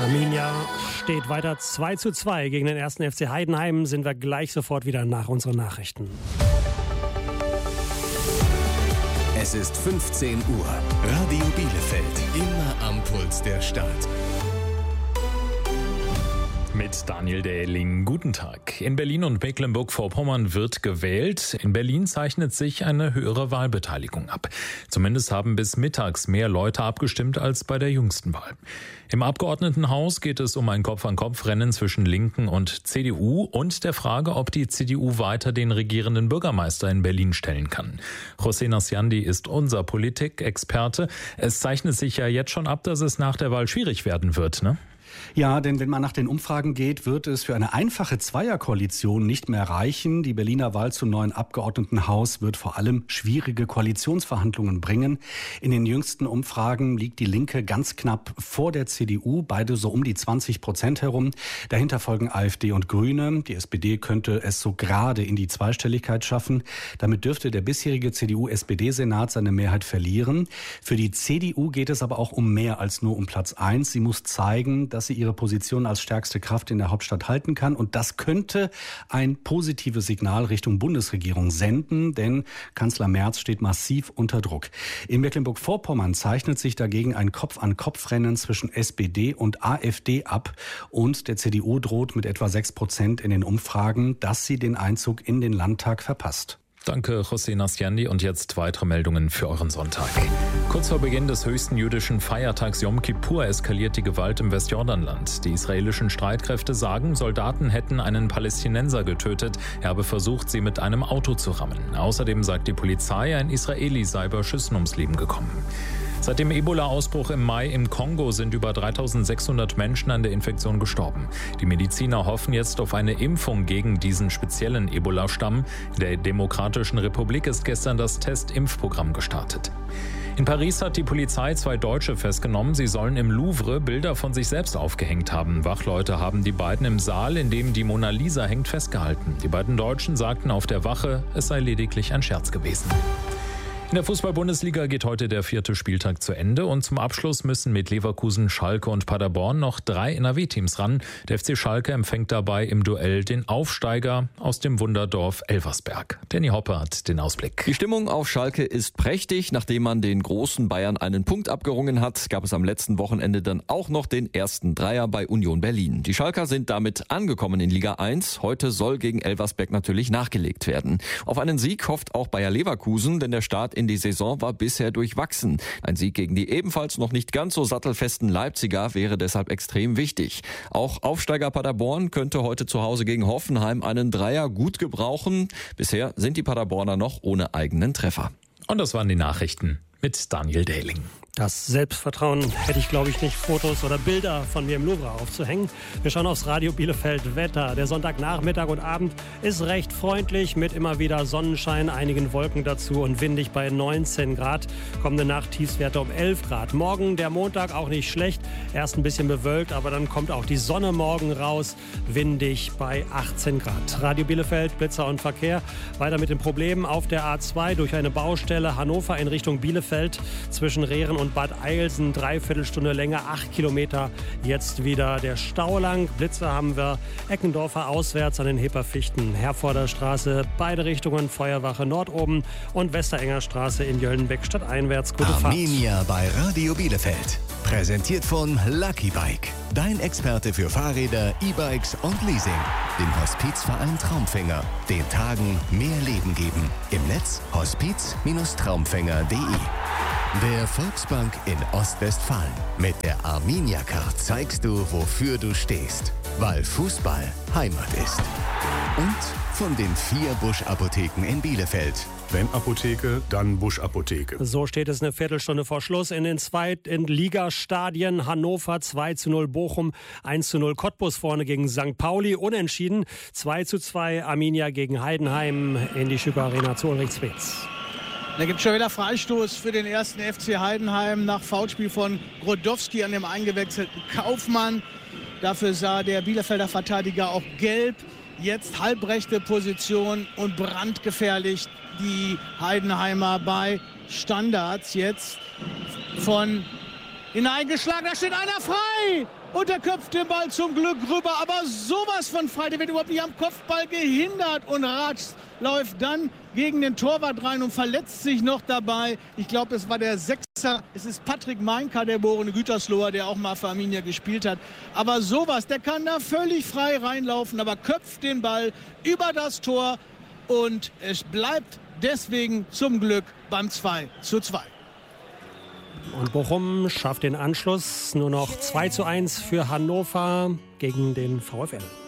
Arminia steht weiter 2:2 gegen den 1. FC Heidenheim. Sind wir gleich sofort wieder nach unseren Nachrichten. Es ist 15 Uhr. Radio Bielefeld. Immer am Puls der Stadt. Mit Daniel Dähling. Guten Tag. In Berlin und Mecklenburg-Vorpommern wird gewählt. In Berlin zeichnet sich eine höhere Wahlbeteiligung ab. Zumindest haben bis mittags mehr Leute abgestimmt als bei der jüngsten Wahl. Im Abgeordnetenhaus geht es um ein Kopf-an-Kopf-Rennen zwischen Linken und CDU und der Frage, ob die CDU weiter den regierenden Bürgermeister in Berlin stellen kann. José Nasciandi ist unser Politikexperte. Es zeichnet sich ja jetzt schon ab, dass es nach der Wahl schwierig werden wird, ne? Ja, denn wenn man nach den Umfragen geht, wird es für eine einfache Zweierkoalition nicht mehr reichen. Die Berliner Wahl zum neuen Abgeordnetenhaus wird vor allem schwierige Koalitionsverhandlungen bringen. In den jüngsten Umfragen liegt die Linke ganz knapp vor der CDU, beide so um die 20% herum. Dahinter folgen AfD und Grüne. Die SPD könnte es so gerade in die Zweistelligkeit schaffen. Damit dürfte der bisherige CDU-SPD-Senat seine Mehrheit verlieren. Für die CDU geht es aber auch um mehr als nur um Platz 1. Sie muss zeigen, dass sie ihre Position als stärkste Kraft in der Hauptstadt halten kann. Und das könnte ein positives Signal Richtung Bundesregierung senden, denn Kanzler Merz steht massiv unter Druck. In Mecklenburg-Vorpommern zeichnet sich dagegen ein Kopf-an-Kopf-Rennen zwischen SPD und AfD ab. Und der CDU droht mit etwa 6% in den Umfragen, dass sie den Einzug in den Landtag verpasst. Danke, José Nasciandi. Und jetzt weitere Meldungen für euren Sonntag. Kurz vor Beginn des höchsten jüdischen Feiertags Yom Kippur eskaliert die Gewalt im Westjordanland. Die israelischen Streitkräfte sagen, Soldaten hätten einen Palästinenser getötet. Er habe versucht, sie mit einem Auto zu rammen. Außerdem sagt die Polizei, ein Israeli sei bei Schüssen ums Leben gekommen. Seit dem Ebola-Ausbruch im Mai im Kongo sind über 3600 Menschen an der Infektion gestorben. Die Mediziner hoffen jetzt auf eine Impfung gegen diesen speziellen Ebola-Stamm. In der Demokratischen Republik ist gestern das Test-Impfprogramm gestartet. In Paris hat die Polizei 2 Deutsche festgenommen. Sie sollen im Louvre Bilder von sich selbst aufgehängt haben. Wachleute haben die beiden im Saal, in dem die Mona Lisa hängt, festgehalten. Die beiden Deutschen sagten auf der Wache, es sei lediglich ein Scherz gewesen. In der Fußball-Bundesliga geht heute der 4. Spieltag zu Ende und zum Abschluss müssen mit Leverkusen, Schalke und Paderborn noch 3 NRW-Teams ran. Der FC Schalke empfängt dabei im Duell den Aufsteiger aus dem Wunderdorf Elversberg. Danny Hoppe hat den Ausblick. Die Stimmung auf Schalke ist prächtig. Nachdem man den großen Bayern einen Punkt abgerungen hat, gab es am letzten Wochenende dann auch noch den ersten Dreier bei Union Berlin. Die Schalker sind damit angekommen in Liga 1. Heute soll gegen Elversberg natürlich nachgelegt werden. Auf einen Sieg hofft auch Bayer Leverkusen, denn der Start in die Saison war bisher durchwachsen. Ein Sieg gegen die ebenfalls noch nicht ganz so sattelfesten Leipziger wäre deshalb extrem wichtig. Auch Aufsteiger Paderborn könnte heute zu Hause gegen Hoffenheim einen Dreier gut gebrauchen. Bisher sind die Paderborner noch ohne eigenen Treffer. Und das waren die Nachrichten mit Daniel Dähling. Das Selbstvertrauen hätte ich, glaube ich, nicht, Fotos oder Bilder von mir im Louvre aufzuhängen. Wir schauen aufs Radio Bielefeld Wetter. Der Sonntagnachmittag und Abend ist recht freundlich mit immer wieder Sonnenschein, einigen Wolken dazu und windig bei 19 Grad. Kommende Nacht Tiefstwerte um 11 Grad. Morgen der Montag auch nicht schlecht. Erst ein bisschen bewölkt, aber dann kommt auch die Sonne morgen raus. Windig bei 18 Grad. Radio Bielefeld, Blitzer und Verkehr. Weiter mit den Problemen auf der A2 durch eine Baustelle Hannover in Richtung Bielefeld zwischen Rehren und Bad Eilsen, 3/4 Stunde länger, 8 Kilometer. Jetzt wieder der Stau lang. Blitze haben wir Eckendorfer auswärts an den Hipperfichten, Herforder Straße, beide Richtungen, Feuerwache Nord oben und Westerenger Straße in Jöllenbeck stadteinwärts. Gute Fahrt. Arminia bei Radio Bielefeld. Präsentiert von Lucky Bike. Dein Experte für Fahrräder, E-Bikes und Leasing. Dem Hospizverein Traumfänger. Den Tagen mehr Leben geben. Im Netz hospiz-traumfänger.de. Der Volksbank in Ostwestfalen. Mit der Arminia-Card zeigst du, wofür du stehst. Weil Fußball Heimat ist. Und von den 4 Busch-Apotheken in Bielefeld. Wenn Apotheke, dann Busch-Apotheke. So steht es eine Viertelstunde vor Schluss in den Zweitligastadien. Hannover 2:0 Bochum, 1:0 Cottbus vorne gegen St. Pauli. Unentschieden 2:2 Arminia gegen Heidenheim in die Schücker Arena zu Ulrichswetz. Da gibt es schon wieder Freistoß für den 1. FC Heidenheim nach Foulspiel von Grodowski an dem eingewechselten Kaufmann. Dafür sah der Bielefelder Verteidiger auch gelb. Jetzt halbrechte Position und brandgefährlich die Heidenheimer bei Standards. Jetzt von Hineingeschlagen, da steht einer frei. Und er köpft den Ball zum Glück rüber, aber sowas von frei. Der wird überhaupt nicht am Kopfball gehindert. Und Ratsch läuft dann gegen den Torwart rein und verletzt sich noch dabei. Ich glaube, es war der Sechser. Es ist Patrick Meinka, der geborene Gütersloher, der auch mal für Arminia gespielt hat. Aber sowas, der kann da völlig frei reinlaufen, aber köpft den Ball über das Tor. Und es bleibt deswegen zum Glück beim 2:2. Und Bochum schafft den Anschluss. Nur noch 2:1 für Hannover gegen den VfL.